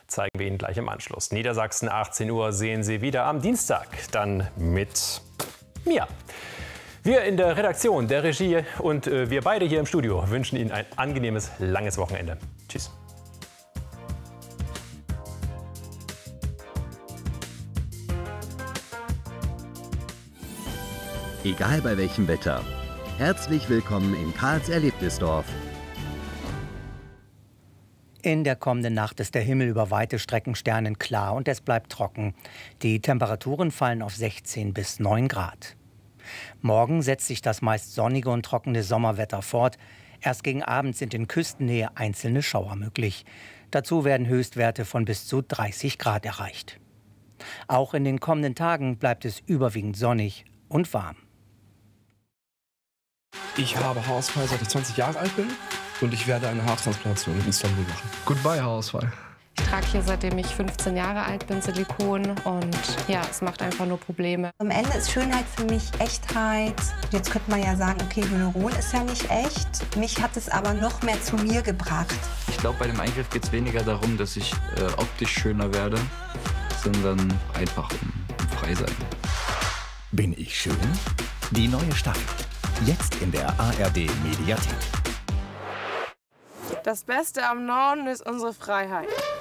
zeigen wir Ihnen gleich im Anschluss. Niedersachsen, 18 Uhr sehen Sie wieder am Dienstag, dann mit mir. Wir in der Redaktion, der Regie und wir beide hier im Studio wünschen Ihnen ein angenehmes, langes Wochenende. Tschüss. Egal bei welchem Wetter. Herzlich willkommen in Karls Erlebnisdorf. In der kommenden Nacht ist der Himmel über weite Strecken sternenklar und es bleibt trocken. Die Temperaturen fallen auf 16 bis 9 Grad. Morgen setzt sich das meist sonnige und trockene Sommerwetter fort. Erst gegen Abend sind in Küstennähe einzelne Schauer möglich. Dazu werden Höchstwerte von bis zu 30 Grad erreicht. Auch in den kommenden Tagen bleibt es überwiegend sonnig und warm. Ich habe Haarausfall, seit ich 20 Jahre alt bin und ich werde eine Haartransplantation in Istanbul machen. Goodbye Haarausfall. Ich trage hier, seitdem ich 15 Jahre alt bin, Silikon und ja, es macht einfach nur Probleme. Am Ende ist Schönheit für mich Echtheit. Jetzt könnte man ja sagen, okay, Hyaluron ist ja nicht echt. Mich hat es aber noch mehr zu mir gebracht. Ich glaube, bei dem Eingriff geht es weniger darum, dass ich optisch schöner werde, sondern einfach um frei sein. Bin ich schön? Die neue Staffel. Jetzt in der ARD Mediathek. Das Beste am Norden ist unsere Freiheit.